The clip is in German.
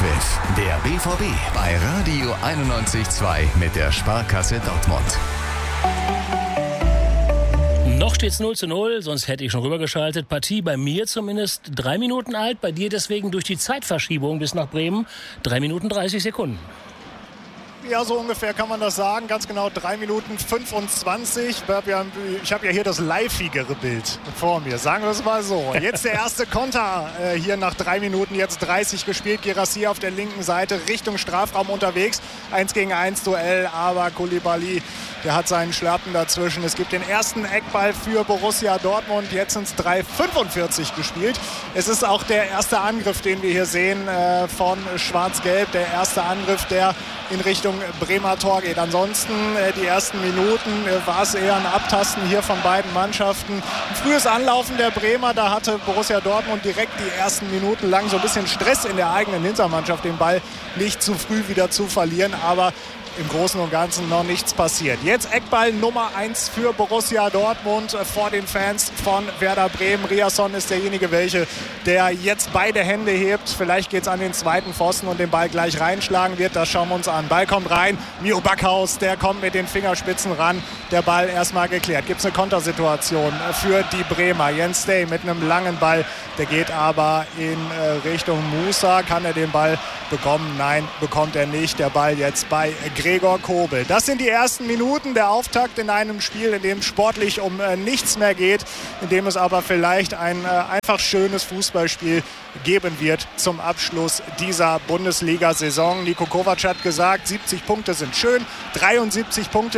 Anpfiff, der BVB bei Radio 91.2 mit der Sparkasse Dortmund. Noch steht's 0:0, sonst hätte ich schon rübergeschaltet. Partie bei mir zumindest 3 Minuten alt, bei dir deswegen durch die Zeitverschiebung bis nach Bremen 3 Minuten 30 Sekunden. Ja, so ungefähr kann man das sagen. Ganz genau 3 Minuten 25. Ich habe ja hier das liveigere Bild vor mir. Sagen wir es mal so. Jetzt der erste Konter hier nach 3 Minuten, jetzt 30 gespielt. Girassi auf der linken Seite Richtung Strafraum unterwegs. 1 gegen 1 Duell, aber Koulibaly, der hat seinen Schlappen dazwischen. Es gibt den ersten Eckball für Borussia Dortmund. Jetzt sind es 3:45 gespielt. Es ist auch der erste Angriff, den wir hier sehen von Schwarz-Gelb. Der erste Angriff, der in Richtung Bremer Tor geht. Ansonsten die ersten Minuten war es eher ein Abtasten hier von beiden Mannschaften. Ein frühes Anlaufen der Bremer, da hatte Borussia Dortmund direkt die ersten Minuten lang so ein bisschen Stress in der eigenen Hintermannschaft, den Ball nicht zu früh wieder zu verlieren, aber im Großen und Ganzen noch nichts passiert. Jetzt Eckball Nummer 1 für Borussia Dortmund vor den Fans von Werder Bremen. Riasson ist derjenige, der jetzt beide Hände hebt. Vielleicht geht es an den zweiten Pfosten und den Ball gleich reinschlagen wird. Das schauen wir uns an. Ball kommt rein. Mio Backhaus, der kommt mit den Fingerspitzen ran. Der Ball erstmal geklärt. Gibt es eine Kontersituation für die Bremer. Jens Stay mit einem langen Ball. Der geht aber in Richtung Musa. Kann er den Ball bekommen? Nein, bekommt er nicht. Der Ball jetzt bei Gregor Kobel. Das sind die ersten Minuten, der Auftakt in einem Spiel, in dem es sportlich um nichts mehr geht, in dem es aber vielleicht ein einfach schönes Fußballspiel geben wird zum Abschluss dieser Bundesliga-Saison. Niko Kovac hat gesagt, 70 Punkte sind schön, 73 Punkte